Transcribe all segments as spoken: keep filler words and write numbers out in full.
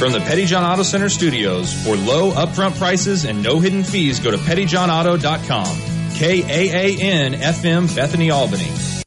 From the Petty John Auto Center studios, for low upfront prices and no hidden fees, go to petty john auto dot com. K A A N F M, Bethany, Albany.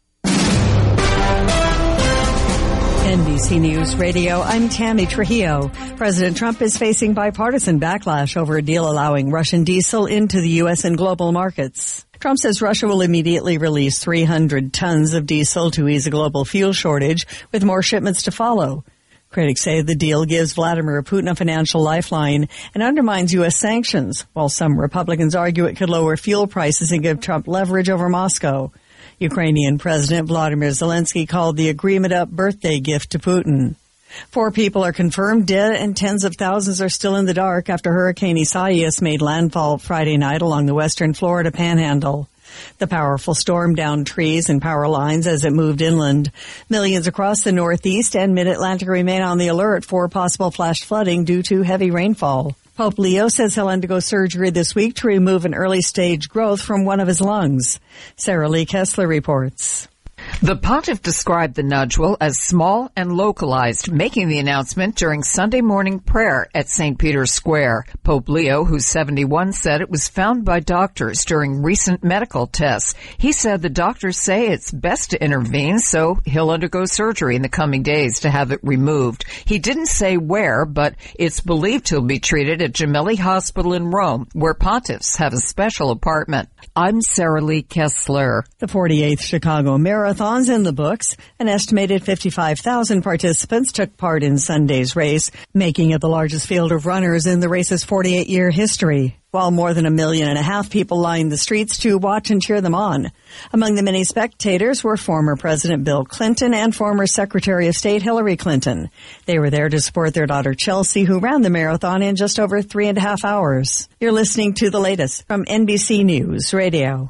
N B C News Radio, I'm Tammy Trujillo. President Trump is facing bipartisan backlash over a deal allowing Russian diesel into the U S and global markets. Trump says Russia will immediately release three hundred tons of diesel to ease a global fuel shortage, with more shipments to follow. Critics say the deal gives Vladimir Putin a financial lifeline and undermines U S sanctions, while some Republicans argue it could lower fuel prices and give Trump leverage over Moscow. Ukrainian President Vladimir Zelensky called the agreement a birthday gift to Putin. Four people are confirmed dead and tens of thousands are still in the dark after Hurricane Isaias made landfall Friday night along the western Florida panhandle. The powerful storm downed trees and power lines as it moved inland. Millions across the Northeast and Mid-Atlantic remain on the alert for possible flash flooding due to heavy rainfall. Pope Leo says he'll undergo surgery this week to remove an early-stage growth from one of his lungs. Sarah Lee Kessler reports. The pontiff described the nodule as small and localized, making the announcement during Sunday morning prayer at Saint Peter's Square. Pope Leo, who's seventy-one, said it was found by doctors during recent medical tests. He said the doctors say it's best to intervene, so he'll undergo surgery in the coming days to have it removed. He didn't say where, but it's believed he'll be treated at Gemelli Hospital in Rome, where pontiffs have a special apartment. I'm Sarah Lee Kessler. The forty-eighth Chicago Marathon's in the books. An estimated fifty-five thousand participants took part in Sunday's race, making it the largest field of runners in the race's forty-eight-year history, while more than a million and a half people lined the streets to watch and cheer them on. Among the many spectators were former President Bill Clinton and former Secretary of State Hillary Clinton. They were there to support their daughter Chelsea, who ran the marathon in just over three and a half hours. You're listening to the latest from N B C News Radio.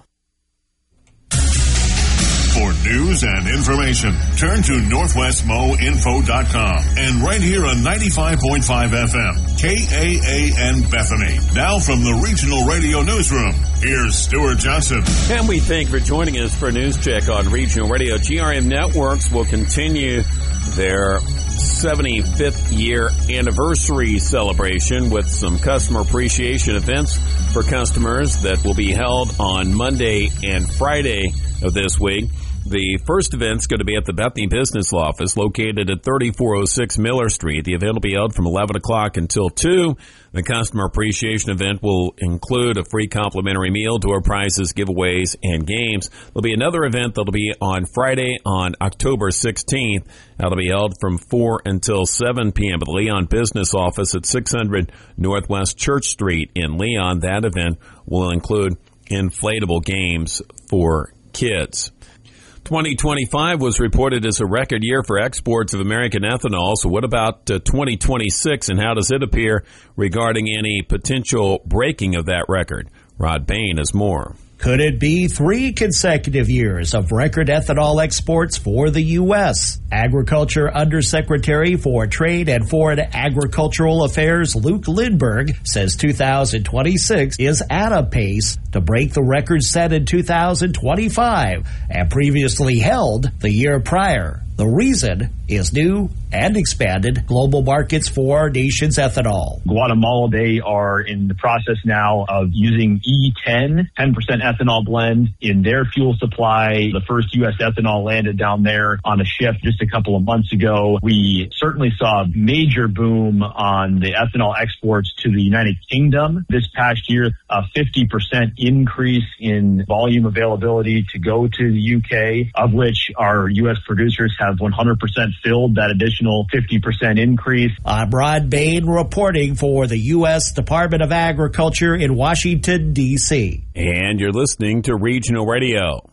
For news and information, turn to northwest mo info dot com and right here on ninety-five point five F M, K A A N Bethany. Now from the Regional Radio Newsroom, here's Stuart Johnson. And we thank you for joining us for a news check on Regional Radio. G R M Networks will continue their seventy-fifth year anniversary celebration with some customer appreciation events for customers that will be held on Monday and Friday of this week. The first event's going to be at the Bethany Business Office located at thirty-four oh six Miller Street. The event will be held from eleven o'clock until two. The customer appreciation event will include a free complimentary meal, door prizes, giveaways, and games. There'll be another event that'll be on Friday on October sixteenth. That'll be held from four until seven p.m. at the Leon Business Office at six hundred Northwest Church Street in Leon. That event will include inflatable games for kids. twenty twenty-five was reported as a record year for exports of American ethanol. So what about uh, twenty twenty-six, and how does it appear regarding any potential breaking of that record? Rod Bain has more. Could it be three consecutive years of record ethanol exports for the U S? Agriculture Undersecretary for Trade and Foreign Agricultural Affairs Luke Lindberg says two thousand twenty-six is at a pace to break the record set in two thousand twenty-five and previously held the year prior. The reason is new and expanded global markets for our nation's ethanol. Guatemala, they are in the process now of using E ten, ten percent ethanol blend in their fuel supply. The first U S ethanol landed down there on a ship just a couple of months ago. We certainly saw a major boom on the ethanol exports to the United Kingdom this past year, a fifty percent increase in volume availability to go to the U K, of which our U S producers have one hundred percent filled that additional fifty percent increase. I'm Rod Bain reporting for the U S Department of Agriculture in Washington, D C And you're listening to Regional Radio.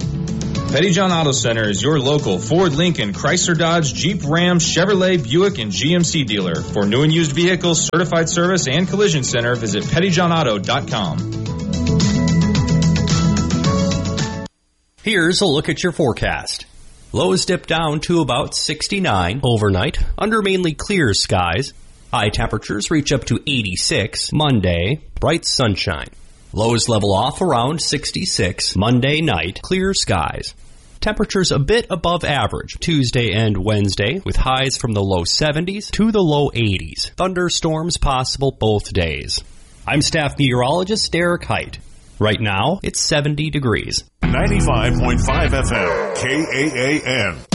Petty John Auto Center is your local Ford, Lincoln, Chrysler, Dodge, Jeep, Ram, Chevrolet, Buick, and G M C dealer. For new and used vehicles, certified service, and collision center, visit petty john auto dot com. Here's a look at your forecast. Lows dip down to about sixty-nine overnight under mainly clear skies. High temperatures reach up to eighty-six Monday, bright sunshine. Lows level off around sixty-six Monday night, clear skies. Temperatures a bit above average Tuesday and Wednesday, with highs from the low seventies to the low eighties. Thunderstorms possible both days. I'm staff meteorologist Derek Height. Right now, it's seventy degrees. ninety-five point five F M, K A A N.